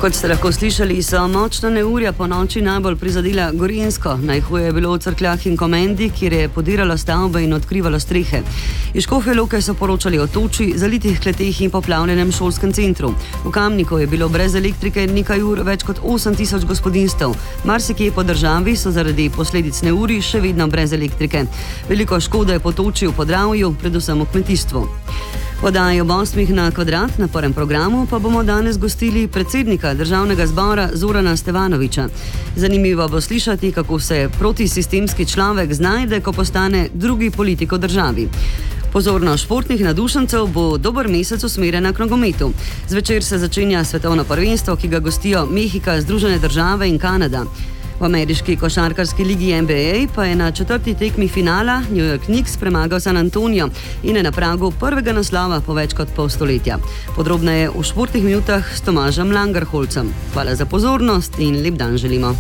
Kot ste lahko slišali, so močna neurja po noči najbolj prizadela Gorenjsko. Najhuje je bilo v Cerkljah in Komendi, kjer je podiralo stavbe in odkrivalo strehe. Iz Škofje Loke so poročali o toči, zalitih kleteh in poplavljenem šolskem centru. V Kamniku je bilo brez elektrike nekaj ur več kot 8000 gospodinjstev. Marsikje po državi so zaradi posledic neurij še vedno brez elektrike. Veliko škode je po toči v Podravju, predvsem v kmetijstvu. V oddaji ob 8 na kvadrat na prvem programu pa bomo danes gostili predsednika Državnega zbora Zorana Stevanovića. Zanimivo bo slišati, kako se protisistemski človek znajde, ko postane drugi politik v državi. Pozornost športnih nadušencev bo dober mesec usmerjena k nogometu. Zvečer se začenja svetovno prvenstvo, ki ga gostijo Mehika, Združene države in Kanada. V ameriški košarkarski ligi NBA pa je na 4. tekmi finala New York Knicks premagal San Antonio in je na pragu prvega naslova po več kot pol stoletja. Podrobneje v športnih minutah s Tomažem Langerholcem. Hvala za pozornost in lep dan želimo.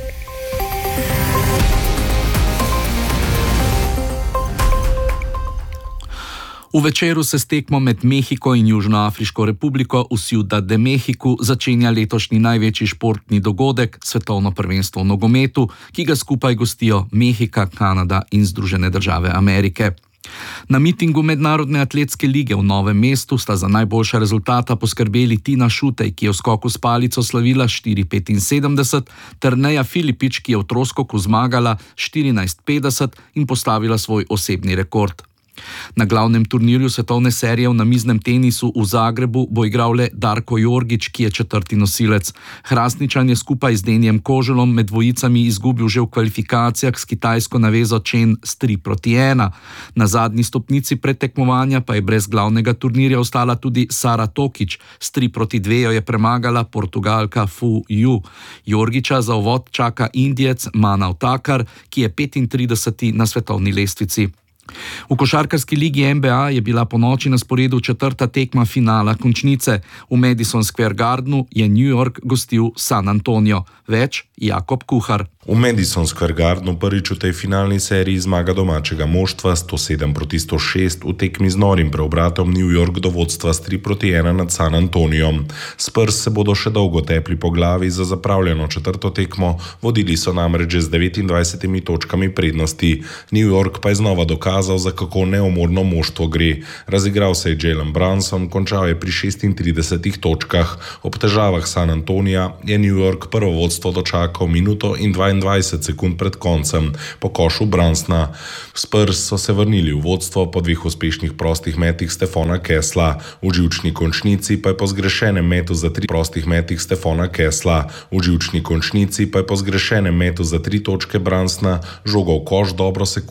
V večeru se s tekmo med Mehiko in Južnoafriško republiko v Ciudad de México začenja letošnji največji športni dogodek, svetovno prvenstvo v nogometu, ki ga skupaj gostijo Mehika, Kanada in Združene države Amerike. Na mitingu Mednarodne atletske lige v Novem mestu sta za najboljša rezultata poskrbeli Tina Šutej, ki je v skoku s palico slavila 4,75, ter Neja Filipič, ki je v troskoku zmagala 14,50 in postavila svoj osebni rekord. Na glavnem turnirju svetovne serije v namiznem tenisu v Zagrebu bo igral le Darko Jorgić, ki je 4. nosilec. Hrastničan je skupaj z Denijem Koželom med dvojicami izgubil že v kvalifikacijah s kitajsko navezo Chen s 3-1. Na zadnji stopnici predtekmovanja pa je brez glavnega turnirja ostala tudi Sara Tokić. S 3-2 jo je premagala Portugalka Fu Yu. Jorgića za uvod čaka Indijec Manav Takar, ki je 35. na svetovni lestvici. V košarkarski ligi NBA je bila ponoči na sporedu 4. tekma finala končnice. V Madison Square Gardenu je New York gostil San Antonio. Več Jakob Kuhar. V Madison Square Gardenu prvič v tej finalni seriji zmaga domačega moštva 107-106 v tekmi z norim preobratom New York do vodstva s 3-1 nad San Antonijom. Spurs se bodo še dolgo tepli po glavi za zapravljeno 4. tekmo, vodili so namreč z 29 točkami prednosti. New York pa je znova dokazal, za kako neumorno moštvo gre. Razigral se je Jalen Brunson, končal je pri 36 točkah. Ob težavah San Antonija je New York prvo vodstvo dočakal minuto in 22 sekund pred koncem po košu Brunsona. Spurs so se vrnili v vodstvo po 2 uspešnih prostih metih Stephona Kessla. V živčni končnici pa je po zgrešenem metu za 3 prostih metih Stephona Kessla. V živčni končnici pa je po zgrešenem metu za 3 točke Brunsona žogal koš dobro sekund